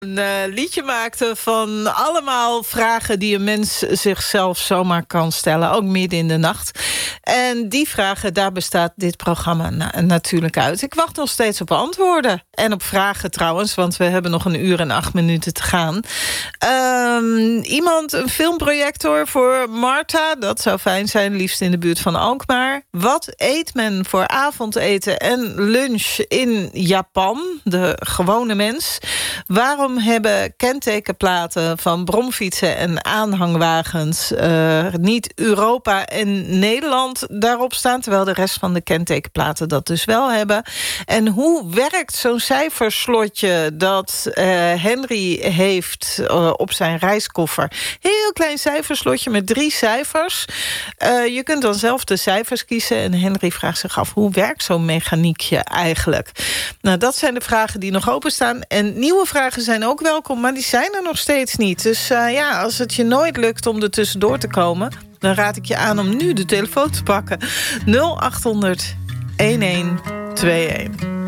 Een liedje maakte van allemaal vragen die een mens zichzelf zomaar kan stellen, ook midden in de nacht. En die vragen, daar bestaat dit programma natuurlijk uit. Ik wacht nog steeds op antwoorden. En op vragen trouwens, want we hebben nog 1 uur en 8 minuten te gaan. Een filmprojector voor Marta, dat zou fijn zijn, liefst in de buurt van Alkmaar. Wat eet men voor avondeten en lunch in Japan, de gewone mens? Waarom hebben kentekenplaten van bromfietsen en aanhangwagens niet Europa en Nederland daarop staan, terwijl de rest van de kentekenplaten dat dus wel hebben? En hoe werkt zo'n cijferslotje dat Henry heeft op zijn reiskoffer? Heel klein cijferslotje met 3 cijfers. Je kunt dan zelf de cijfers kiezen en Henry vraagt zich af, hoe werkt zo'n mechaniekje eigenlijk? Nou, dat zijn de vragen die nog openstaan. En nieuwe vragen zijn ook welkom, maar die zijn er nog steeds niet. Dus als het je nooit lukt om er tussendoor te komen, dan raad ik je aan om nu de telefoon te pakken. 0800 1121.